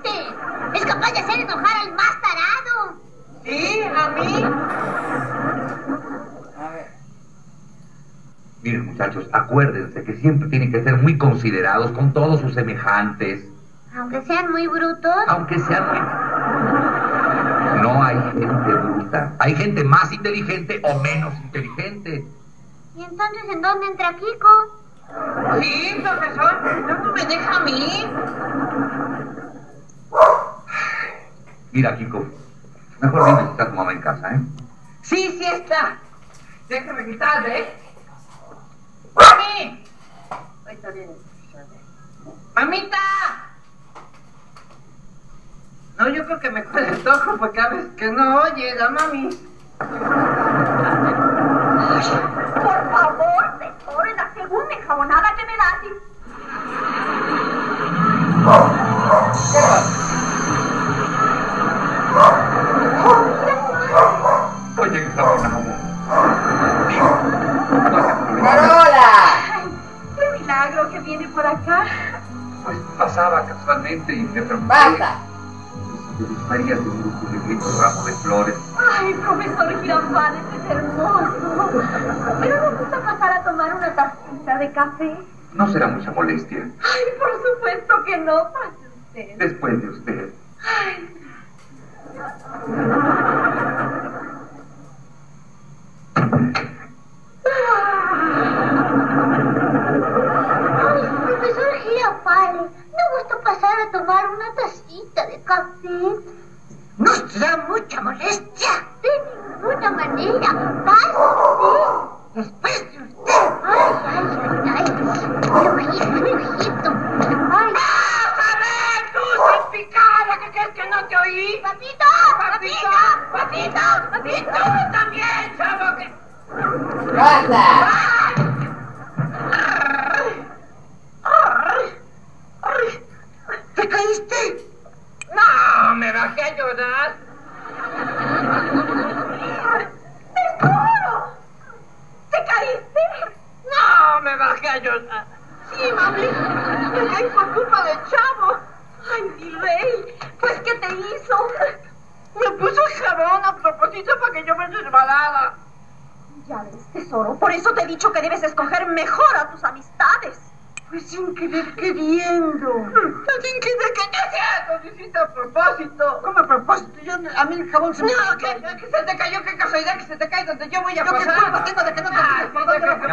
fuerte. Es capaz de hacer enojar al más tarado. ¿Sí? ¿A mí? A ver. Miren, muchachos, acuérdense que siempre tienen que ser muy considerados con todos sus semejantes. Aunque sean muy brutos. Aunque sean muy... No hay gente bruta. Hay gente más inteligente o menos inteligente. ¿Y entonces en dónde entra Kiko? Sí, profesor. No me deja a mí. Mira, Kiko, mejor dime si está tu mamá en casa, ¿eh? Sí, sí está. Déjame quitarle, ¿eh? ¡Mami! Ahorita viene. ¡Mamita! No, yo creo que me cuelga el toco porque a veces que no oye la mami. Por favor, mejor en la segunda enjabonada que me das. Oye, enjabonado. ¡Carola! ¡Qué milagro que viene por acá! Pues pasaba casualmente y me pregunté... ¡Basta! Si te gustaría tener un pequeño ramo de flores. ¡Ay, profesor Girafales, es hermoso! ¿Pero nos gusta pasar a tomar una tacita de café? No será mucha molestia. ¡Ay, por supuesto que no! Pase usted. Después de usted. ¡Ay! Profesor Girafales, ¿no gusta pasar a tomar una tacita de café? ¡Nos da mucha molestia! De ninguna manera. Pase usted. Después de usted. Ay. Flojito. Ay. ¡Vas a ver, tú, salpicada! ¿Qué crees que no te oí? ¡Papito! ¡Y tú también, chavo! Que... ¡Basta! ¿Te caíste? No, me bajé a llorar. ¡Tesoro! ¿Te caíste? No, me bajé a llorar. Sí, mami. Me caí por culpa del chavo. Ay, mi rey. Pues, ¿qué te hizo? Me puso jabón a propósito para que yo me resbalara. Ya ves, tesoro. Por eso te he dicho que debes escoger mejor a tus amistades. Pues sin querer queriendo. Sin querer que no es cierto, lo hiciste a propósito. ¿Cómo a propósito? A mí el jabón se me... No, que se te cayó, qué casualidad que se te cae donde yo voy a pasar. ¿Yo qué culpa tengo de que no te digas por dónde vas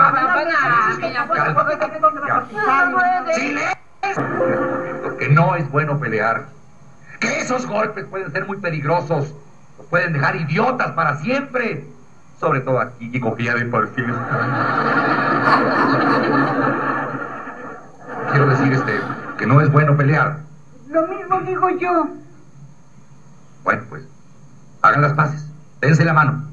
a pasar? ¡Silencio! Que no es bueno pelear. Que esos golpes pueden ser muy peligrosos. Los pueden dejar idiotas para siempre. Sobre todo aquí, Kiko, que ya de por fin. Quiero decir, que no es bueno pelear. Lo mismo digo yo. Bueno, pues, hagan las paces. Dense la mano.